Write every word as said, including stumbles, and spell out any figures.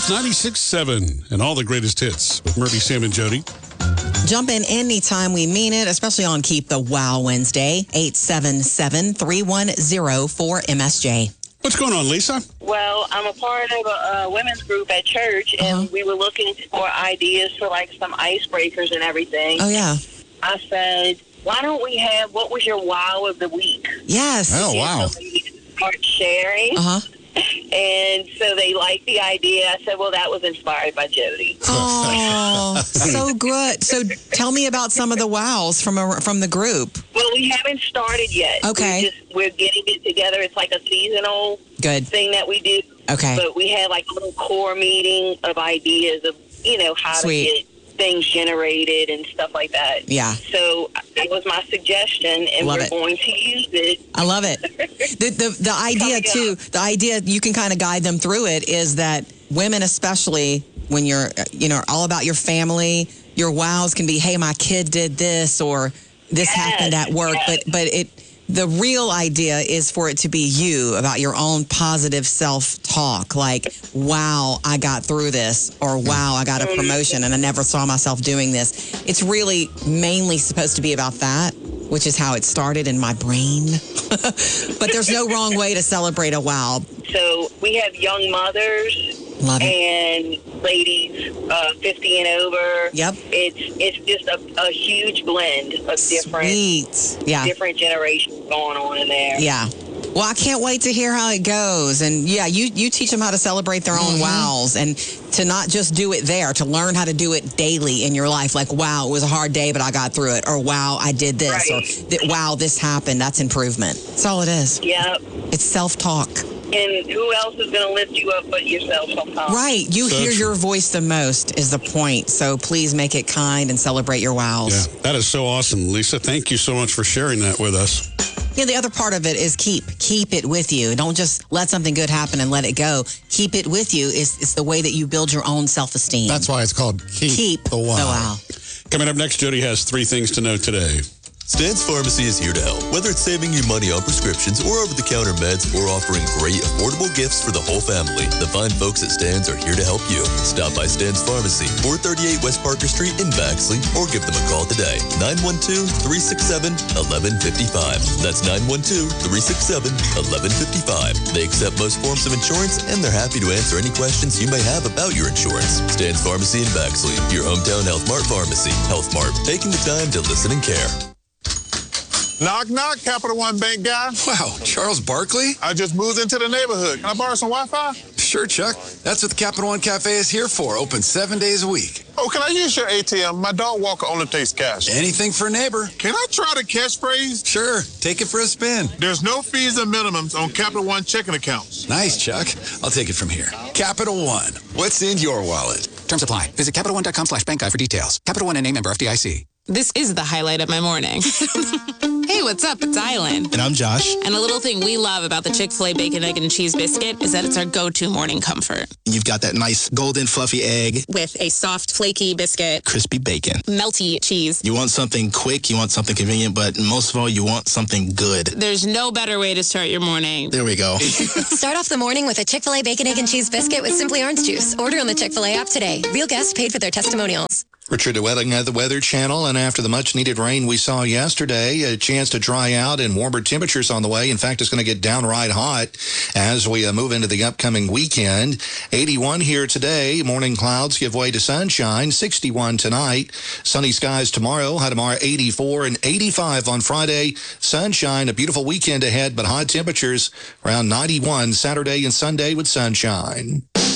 Health ninety-six point seven and all the greatest hits with Murphy, Sam, and Jody. Jump in anytime we mean it, especially on Keep the Wow Wednesday, eight seven seven, three one zero, four M S J. What's going on, Lisa? Well, I'm a part of a, a women's group at church, and Uh-huh. we were looking for ideas for, like, some icebreakers and everything. Oh, yeah. I said, why don't we have, what was your wow of the week? Yes. Oh, wow. And so they start sharing, Uh-huh. and so they liked the idea. I said, well, that was inspired by Jody. Oh, so good. So tell me about some of the wows from a, from the group. Well, we haven't started yet. Okay. We're, just, we're getting it together. It's like a seasonal Good. thing that we do. Okay. But we had like a little core meeting of ideas of, you know, how Sweet. to get things generated and stuff like that. Yeah. So that was my suggestion, and Love we're it. going to use it. I love it. The the, the idea, Coming too, up. the idea, you can kind of guide them through it, is that women especially, when you're, you know, all about your family, your wows can be, hey, my kid did this, or this Yes, happened at work. yes. But but it the real idea is for it to be you, about your own positive self-talk. Like, wow, I got through this, or wow, I got a promotion and I never saw myself doing this. It's really mainly supposed to be about that, which is how it started in my brain. But there's no wrong way to celebrate a wow. So we have young mothers Love it. and ladies uh, fifty and over. Yep. It's it's just a, a huge blend of different Sweet. Yeah. different generations going on in there. Yeah. Well, I can't wait to hear how it goes. And yeah, you, you teach them how to celebrate their own wows, and to not just do it there, to learn how to do it daily in your life. Like, wow, it was a hard day, but I got through it. Or wow, I did this. Right. Or th- wow, this happened. That's improvement. That's all it is. Yeah. It's self-talk. And who else is going to lift you up but yourself sometimes? Right. You So hear true. your voice the most is the point. So please make it kind and celebrate your wows. Yeah, that is so awesome, Lisa. Thank you so much for sharing that with us. Yeah, the other part of it is keep. Keep it with you. Don't just let something good happen and let it go. Keep it with you. It's, it's the way that you build your own self-esteem. That's why it's called Keep, Keep the Wow. the wow. Coming up next, Jody has three things to know today. Stan's Pharmacy is here to help, whether it's saving you money on prescriptions or over-the-counter meds, or offering great, affordable gifts for the whole family. The fine folks at Stan's are here to help you. Stop by Stan's Pharmacy, four thirty-eight West Parker Street in Baxley, or give them a call today, nine one two, three six seven, one one five five. That's nine one two, three six seven, one one five five. They accept most forms of insurance, and they're happy to answer any questions you may have about your insurance. Stan's Pharmacy in Baxley, your hometown Health Mart pharmacy. Health Mart, taking the time to listen and care. Knock, knock, Capital One Bank guy. Wow, Charles Barkley? I just moved into the neighborhood. Can I borrow some Wi-Fi? Sure, Chuck. That's what the Capital One Cafe is here for. Open seven days a week. Oh, can I use your A T M? My dog walker only takes cash. Anything for a neighbor. Can I try the catchphrase? Sure, take it for a spin. There's no fees and minimums on Capital One checking accounts. Nice, Chuck. I'll take it from here. Capital One. What's in your wallet? Terms apply. Visit Capital One dot com slash bank guide for details. Capital One N A member F D I C. This is the highlight of my morning. Hey, what's up? It's Island. And I'm Josh. And a little thing we love about the Chick-fil-A Bacon, Egg, and Cheese Biscuit is that it's our go-to morning comfort. You've got that nice golden fluffy egg, With a soft, flaky biscuit, crispy bacon. melty cheese. You want something quick, you want something convenient, but most of all, you want something good. There's no better way to start your morning. There we go. Start off the morning with a Chick-fil-A Bacon, Egg, and Cheese Biscuit with Simply Orange Juice. Order on the Chick-fil-A app today. Real guests paid for their testimonials. Richard DeWetting at the Weather Channel, and after the much-needed rain we saw yesterday, a chance to dry out and warmer temperatures on the way. In fact, it's going to get downright hot as we uh, move into the upcoming weekend. eighty-one here today. Morning clouds give way to sunshine. sixty-one tonight. Sunny skies tomorrow. High tomorrow, eighty-four, and eighty-five on Friday. Sunshine. A beautiful weekend ahead, but hot temperatures around ninety-one Saturday and Sunday with sunshine.